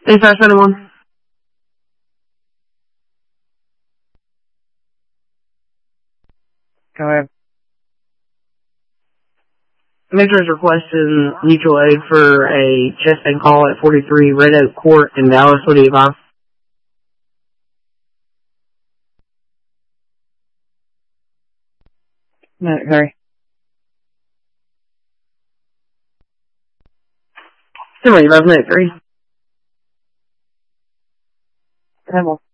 8571. Go ahead. Major is requesting mutual aid for a chest pain call at 43 Red Oak Court in Dallas. What do you advise? No, sorry. 1183. 10 more.